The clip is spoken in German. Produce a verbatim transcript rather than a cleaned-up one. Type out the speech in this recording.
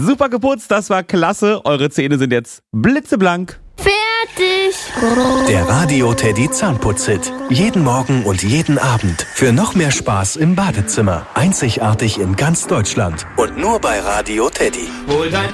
Super geputzt, das war klasse. Eure Zähne sind jetzt blitzeblank. Fertig. Der Radio Teddy Zahnputz-Hit. Jeden Morgen und jeden Abend. Für noch mehr Spaß im Badezimmer. Einzigartig in ganz Deutschland. Und nur bei Radio Teddy. Hol dein